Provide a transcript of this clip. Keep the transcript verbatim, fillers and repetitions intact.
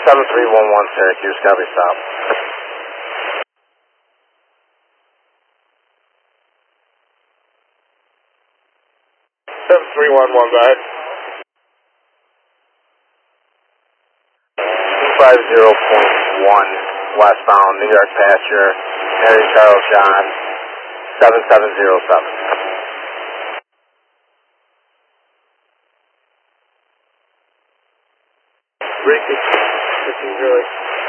seven three one one Syracuse, copy stop. seven three one one back. two five zero point one westbound, New York passenger, Mary Charles John, seven seven zero seven. Ricky, this is really.